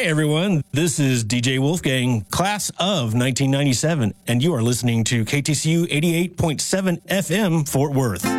everyone. This is DJ Wolfgang, class of 1997, and you are listening to KTCU 88.7 FM, Fort Worth.